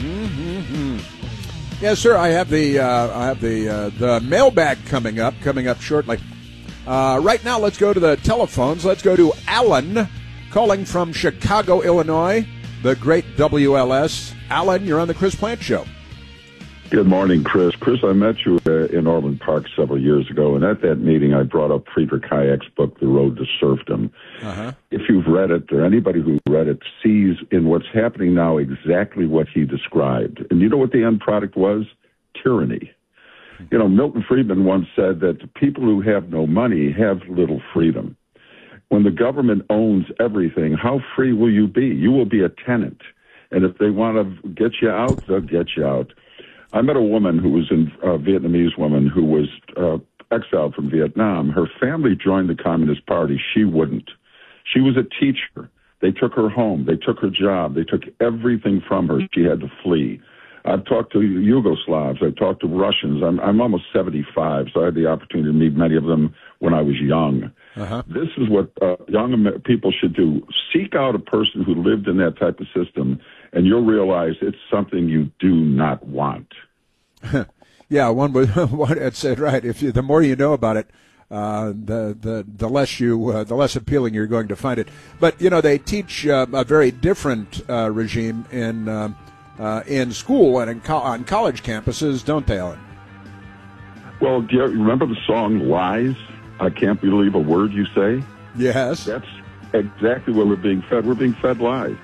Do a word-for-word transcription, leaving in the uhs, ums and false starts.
Mm-hmm. Yes, sir. I have the uh, I have the uh, the mailbag coming up coming up shortly. Uh, right now, let's go to the telephones. Let's go to Alan, calling from Chicago, Illinois, the great W L S. Alan, you're on the Chris Plant Show. Good morning, Chris. Chris, I met you uh, in Orland Park several years ago, and at that meeting I brought up Friedrich Hayek's book, The Road to Serfdom. Uh-huh. If you've read it, or anybody who read it sees in what's happening now exactly what he described. And you know what the end product was? Tyranny. You know, Milton Friedman once said that people who have no money have little freedom. When the government owns everything, how free will you be? You will be a tenant. And if they want to get you out, they'll get you out. I met a woman who was in, a Vietnamese woman who was uh, exiled from Vietnam. Her family joined the Communist Party. She wouldn't. She was a teacher. They took her home. They took her job. They took everything from her. She had to flee. I've talked to Yugoslavs. I've talked to Russians. I'm, I'm almost seventy-five, so I had the opportunity to meet many of them when I was young. Uh-huh. This is what uh, young Amer- people should do. Seek out a person who lived in that type of system, and you'll realize it's something you do not want. Yeah, one would had said right. If you, the more you know about it, uh, the the the less you uh, the less appealing you're going to find it. But you know, they teach uh, a very different uh, regime in um, uh, in school and in co- on college campuses, don't they, Alan? Well, do you remember the song "Lies"? I can't believe a word you say. Yes, that's exactly what we're being fed. We're being fed lies.